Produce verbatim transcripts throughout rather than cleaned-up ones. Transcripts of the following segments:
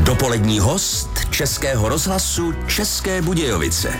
Dopolední host Českého rozhlasu České Budějovice.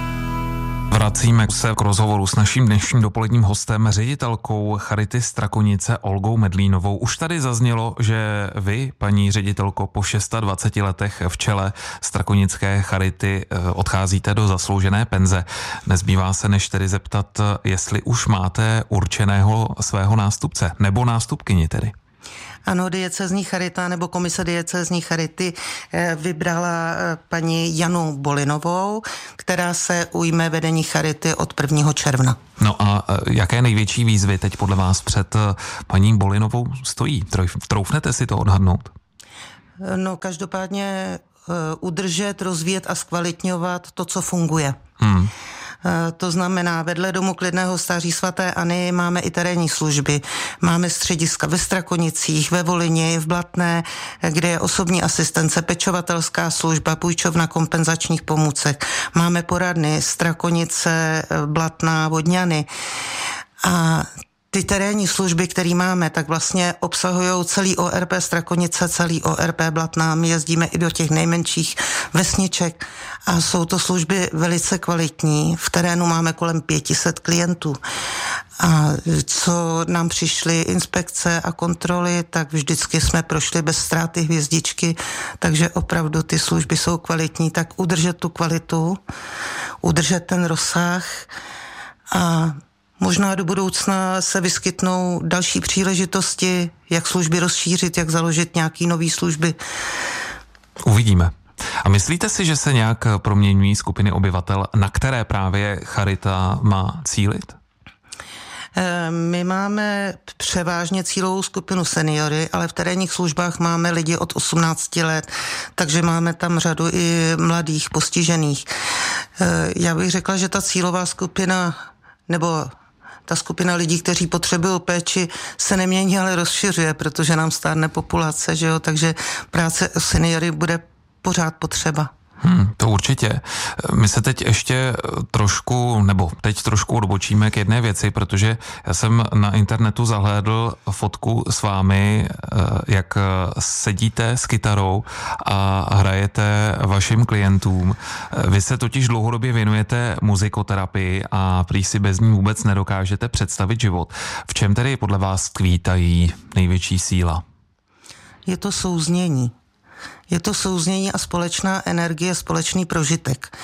Vracíme se k rozhovoru s naším dnešním dopoledním hostem, ředitelkou Charity Strakonice Olgou Medlínovou. Už tady zaznělo, že vy, paní ředitelko, po dvaceti šesti letech v čele Strakonické charity odcházíte do zasloužené penze. Nezbývá se než tedy zeptat, jestli už máte určeného svého nástupce, nebo nástupkyni tedy. Ano, diecézní charita nebo komise diecézní charity vybrala paní Janu Bolinovou, která se ujme vedení charity od prvního června. No a jaké největší výzvy teď podle vás před paní Bolinovou stojí? Troufnete si to odhadnout? No každopádně udržet, rozvíjet a zkvalitňovat to, co funguje. Hmm. To znamená, vedle domu klidného stáří svaté Anny máme i terénní služby. Máme střediska ve Strakonicích, ve Volyni, v Blatné, kde je osobní asistence, pečovatelská služba, půjčovna kompenzačních pomůcek. Máme poradny Strakonice, Blatná, Vodňany. A ty terénní služby, které máme, tak vlastně obsahují celý O R P Strakonice, celý O R P Blatná. My jezdíme i do těch nejmenších vesniček a jsou to služby velice kvalitní. V terénu máme kolem pět set klientů. A co nám přišly inspekce a kontroly, tak vždycky jsme prošli bez ztráty hvězdičky, takže opravdu ty služby jsou kvalitní. Tak udržet tu kvalitu, udržet ten rozsah a možná do budoucna se vyskytnou další příležitosti, jak služby rozšířit, jak založit nějaký nový služby. Uvidíme. A myslíte si, že se nějak proměňují skupiny obyvatel, na které právě charita má cílit? My máme převážně cílovou skupinu seniory, ale v terénních službách máme lidi od osmnácti let, takže máme tam řadu i mladých postižených. Já bych řekla, že ta cílová skupina nebo ta skupina lidí, kteří potřebují péči, se nemění, ale rozšiřuje, protože nám stárne populace, že jo? Takže práce o seniory bude pořád potřeba. Hmm, to určitě. My se teď ještě trošku, nebo teď trošku odbočíme k jedné věci, protože já jsem na internetu zahlédl fotku s vámi, jak sedíte s kytarou a hrajete vašim klientům. Vy se totiž dlouhodobě věnujete muzikoterapii a prý si bez ní vůbec nedokážete představit život. V čem tedy podle vás tkví největší síla? Je to souznění. Je to souznění a společná energie, společný prožitek.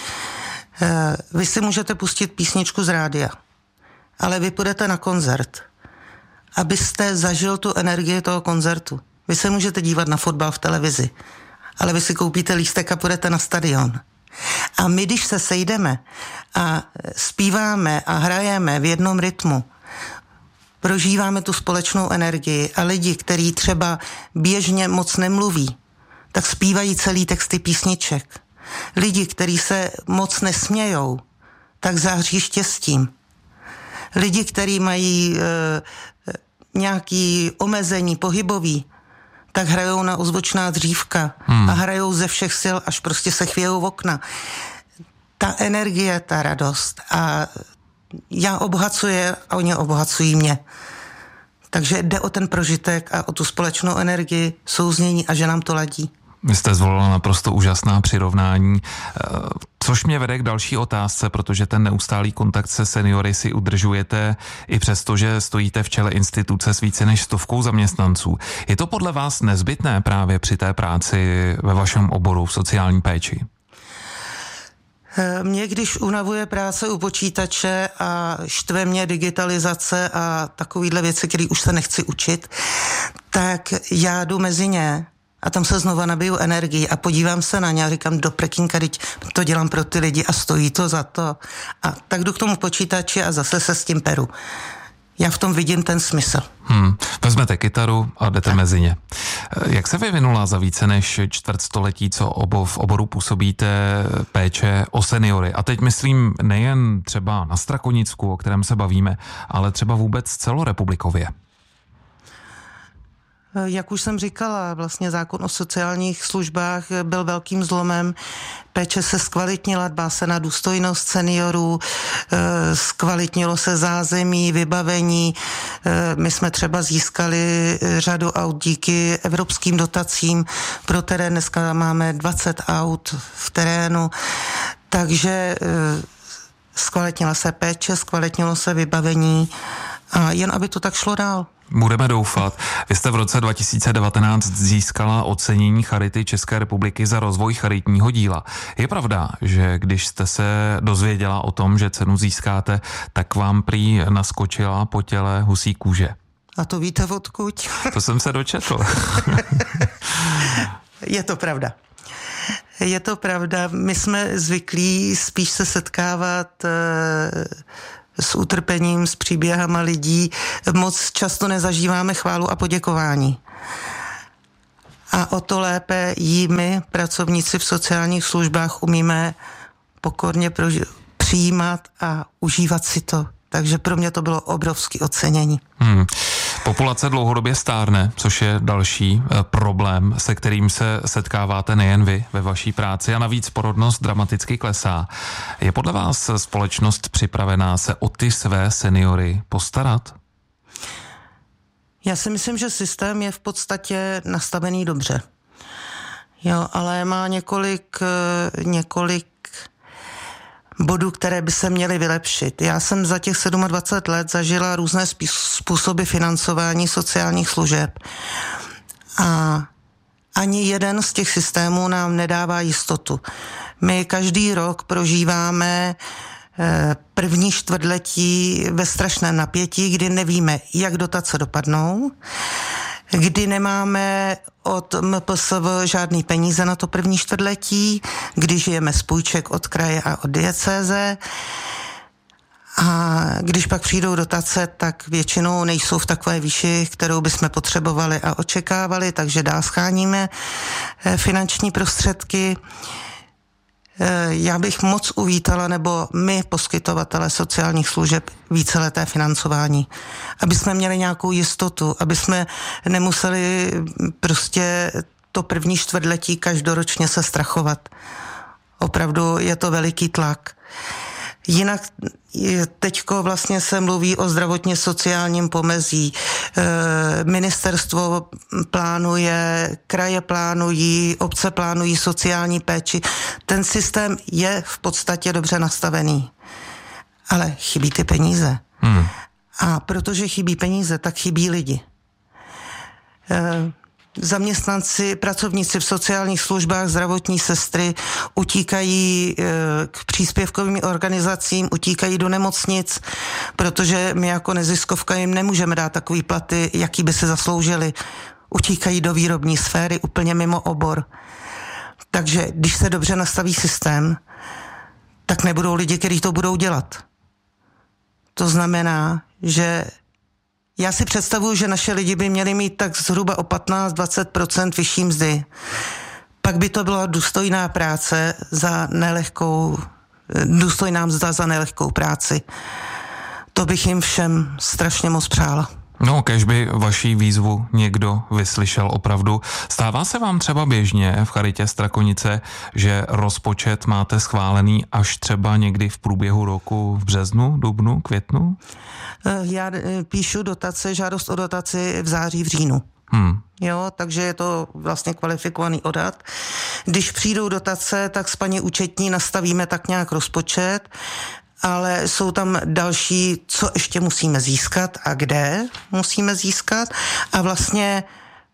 Vy si můžete pustit písničku z rádia, ale vy půjdete na koncert, abyste zažil tu energii toho koncertu. Vy se můžete dívat na fotbal v televizi, ale vy si koupíte lístek a půjdete na stadion. A my, když se sejdeme a zpíváme a hrajeme v jednom rytmu, prožíváme tu společnou energii a lidi, kteří třeba běžně moc nemluví, tak zpívají celý texty písniček. Lidi, kteří se moc nesmějou, tak září štěstím. Lidi, kteří mají e, nějaký omezení pohybový, tak hrajou na ozvučná dřívka hmm. a hrajou ze všech sil, až prostě se chvějou v okna. Ta energie, ta radost a já obohacuje a oni obohacují mě. Takže jde o ten prožitek a o tu společnou energii, souznění a že nám to ladí. Vy jste zvolila naprosto úžasná přirovnání, což mě vede k další otázce, protože ten neustálý kontakt se seniory si udržujete i přesto, že stojíte v čele instituce s více než stovkou zaměstnanců. Je to podle vás nezbytné právě při té práci ve vašem oboru v sociální péči? Mě, když unavuje práce u počítače a štve mě digitalizace a takovýhle věci, které už se nechci učit, tak já jdu mezi ně a tam se znova nabiju energii a podívám se na ně a říkám, do prkínka, teď to dělám pro ty lidi a stojí to za to. A tak jdu k tomu počítači a zase se s tím peru. Já v tom vidím ten smysl. Hmm. Vezmete kytaru a jdete tak mezi ně. Jak se vyvinula za více než čtvrtstoletí, co obo, v oboru působíte péče o seniory? A teď myslím nejen třeba na Strakonicku, o kterém se bavíme, ale třeba vůbec celorepublikově. Jak už jsem říkala, vlastně zákon o sociálních službách byl velkým zlomem. Péče se zkvalitnila, dbá se na důstojnost seniorů, zkvalitnilo se zázemí, vybavení. My jsme třeba získali řadu aut díky evropským dotacím pro terén. Dneska máme dvacet aut v terénu, takže zkvalitnila se péče, zkvalitnilo se vybavení a jen aby to tak šlo dál. Budeme doufat. Vy jste v roce dva tisíce devatenáct získala ocenění Charity České republiky za rozvoj charitního díla. Je pravda, že když jste se dozvěděla o tom, že cenu získáte, tak vám prý naskočila po těle husí kůže? A to víte odkud? To jsem se dočetl. Je to pravda. Je to pravda. My jsme zvyklí spíš se setkávat s utrpením, s příběhama lidí. Moc často nezažíváme chválu a poděkování. A o to lépe jí my, pracovníci v sociálních službách, umíme pokorně proži- přijímat a užívat si to. Takže pro mě to bylo obrovské ocenění. Hmm. Populace dlouhodobě stárne, což je další e, problém, se kterým se setkáváte nejen vy ve vaší práci a navíc porodnost dramaticky klesá. Je podle vás společnost připravená se o ty své seniory postarat? Já si myslím, že systém je v podstatě nastavený dobře. Jo, ale má několik, několik bodů, které by se měly vylepšit. Já jsem za těch dvacet sedm let zažila různé způsoby financování sociálních služeb. A ani jeden z těch systémů nám nedává jistotu. My každý rok prožíváme první čtvrtletí ve strašném napětí, kdy nevíme, jak dotace dopadnou, kdy nemáme od M P S V žádný peníze na to první čtvrtletí, kdy žijeme z půjček od kraje a od diecéze. A když pak přijdou dotace, tak většinou nejsou v takové výši, kterou bychom potřebovali a očekávali, takže dál scháníme finanční prostředky. Já bych moc uvítala, nebo my, poskytovatele sociálních služeb, víceleté financování. Aby jsme měli nějakou jistotu, aby jsme nemuseli prostě to první čtvrtletí každoročně se strachovat. Opravdu je to veliký tlak. Jinak teďko vlastně se mluví o zdravotně sociálním pomezí. Ministerstvo plánuje, kraje plánují, obce plánují sociální péči. Ten systém je v podstatě dobře nastavený. Ale chybí ty peníze. Hmm. A protože chybí peníze, tak chybí lidi. Zaměstnanci, pracovníci v sociálních službách, zdravotní sestry utíkají k příspěvkovým organizacím, utíkají do nemocnic, protože my jako neziskovka jim nemůžeme dát takový platy, jaký by se zasloužili. Utíkají do výrobní sféry úplně mimo obor. Takže když se dobře nastaví systém, tak nebudou lidi, kteří to budou dělat. To znamená, že já si představuju, že naše lidi by měli mít tak zhruba o patnáct až dvacet procent vyšší mzdy. Pak by to byla důstojná práce za nelehkou, důstojná mzda za nelehkou práci. To bych jim všem strašně moc přála. No, kéž by vaší výzvu někdo vyslyšel opravdu. Stává se vám třeba běžně v Charitě Strakonice, že rozpočet máte schválený až třeba někdy v průběhu roku v březnu, dubnu, květnu? Já píšu dotace, žádost o dotaci v září, v říjnu. Hmm. Jo, takže je to vlastně kvalifikovaný odhad. Když přijdou dotace, tak s paní účetní nastavíme tak nějak rozpočet, ale jsou tam další, co ještě musíme získat a kde musíme získat. A vlastně,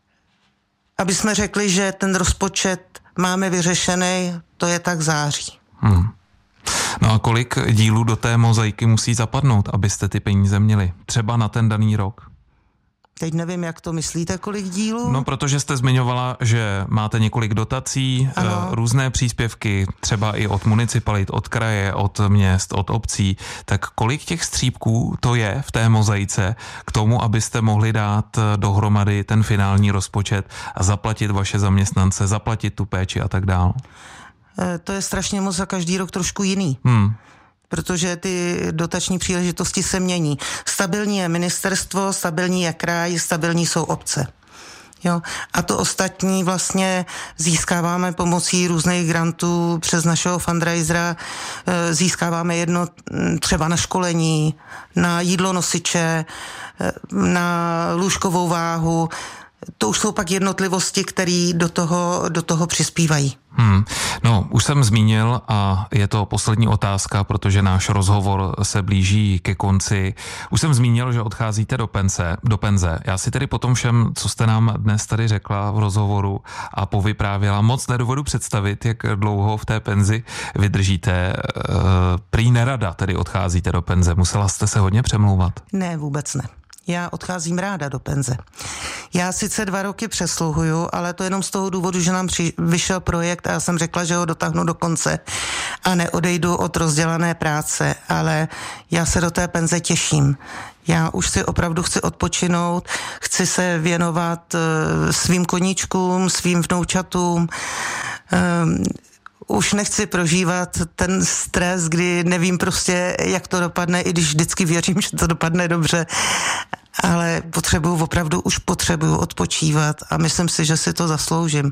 aby jsme řekli, že ten rozpočet máme vyřešený, to je tak září. Hmm. No a kolik dílů do té mozaiky musí zapadnout, abyste ty peníze měli? Třeba na ten daný rok? Teď nevím, jak to myslíte, kolik dílů? No, protože jste zmiňovala, že máte několik dotací, ano. Různé příspěvky, třeba i od municipalit, od kraje, od měst, od obcí. Tak kolik těch střípků to je v té mozaice k tomu, abyste mohli dát dohromady ten finální rozpočet a zaplatit vaše zaměstnance, zaplatit tu péči a tak dál? To je strašně moc za každý rok trošku jiný. Hmm. Protože ty dotační příležitosti se mění. Stabilní je ministerstvo, stabilní je kraj, stabilní jsou obce. Jo. A to ostatní vlastně získáváme pomocí různých grantů přes našeho fundraisera, získáváme jedno třeba na školení, na jídlo nosiče, na lůžkovou váhu. To už jsou pak jednotlivosti, které do toho, do toho přispívají. Hmm. No, už jsem zmínil a je to poslední otázka, protože náš rozhovor se blíží ke konci. Už jsem zmínil, že odcházíte do penze. Do penze. Já si tedy po tom všem, co jste nám dnes tady řekla v rozhovoru a povyprávěla, moc nedovedu představit, jak dlouho v té penzi vydržíte. Prý nerada tedy odcházíte do penze. Musela jste se hodně přemlouvat? Ne, vůbec ne. Já odcházím ráda do penze. Já sice dva roky přesluhuju, ale to jenom z toho důvodu, že nám při, vyšel projekt a já jsem řekla, že ho dotáhnu do konce a neodejdu od rozdělané práce, ale já se do té penze těším. Já už si opravdu chci odpočinout, chci se věnovat uh, svým koníčkům, svým vnoučatům, um, už nechci prožívat ten stres, kdy nevím prostě, jak to dopadne, i když vždycky věřím, že to dopadne dobře, ale potřebuju, opravdu už potřebuju odpočívat a myslím si, že si to zasloužím.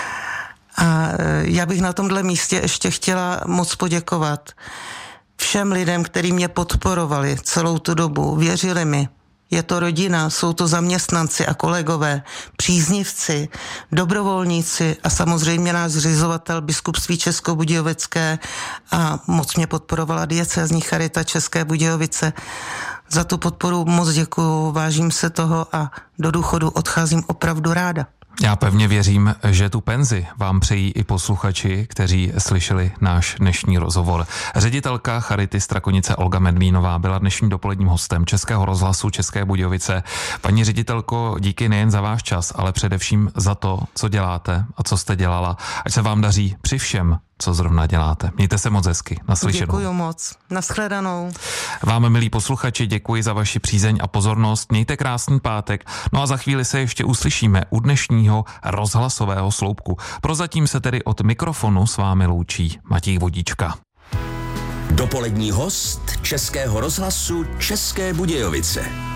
A já bych na tomhle místě ještě chtěla moc poděkovat všem lidem, kteří mě podporovali celou tu dobu, věřili mi. Je to rodina, jsou to zaměstnanci a kolegové, příznivci, dobrovolníci a samozřejmě náš zřizovatel Biskupství Českobudějovické a moc mě podporovala diecézní charita České Budějovice. Za tu podporu moc děkuju, vážím se toho a do důchodu odcházím opravdu ráda. Já pevně věřím, že tu penzi vám přejí i posluchači, kteří slyšeli náš dnešní rozhovor. Ředitelka Charity Strakonice Olga Medlínová byla dnešním dopoledním hostem Českého rozhlasu České Budějovice. Paní ředitelko, díky nejen za váš čas, ale především za to, co děláte a co jste dělala. Ať se vám daří při všem, co zrovna děláte. Mějte se moc hezky. Naslyšenou. Děkuju moc. Nashledanou. Vám, milí posluchači, děkuji za vaši přízeň a pozornost. Mějte krásný pátek. No a za chvíli se ještě uslyšíme u dnešního rozhlasového sloupku. Prozatím se tedy od mikrofonu s vámi loučí Matěj Vodíčka. Dopolední host Českého rozhlasu České Budějovice.